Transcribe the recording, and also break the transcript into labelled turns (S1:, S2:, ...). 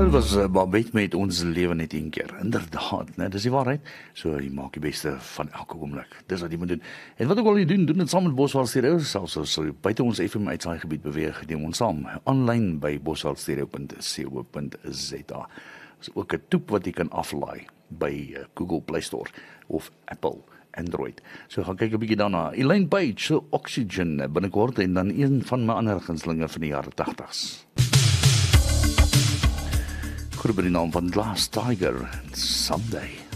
S1: Dit was Babette met ons lewe net een keer. Inderdaad, né? Dis die waarheid. So jy maak die beste van elke oomblik. Dis wat jy moet doen. En wat ook al jy doen dit saam met Boswel Stereo, selfs as jy buite ons FM uitsaai gebied beweeg, neem ons saam aanlyn by boswelstereo.co.za. Dis ook 'n toep wat jy kan aflaai by Google Play Store of Apple Android. So gaan kyk 'n bietjie daarna. Elaine Page, so Oxygen binnekort en dan een van my ander gunstelinge van die jare 80s. Groep by die naam van Glass Tiger, Someday.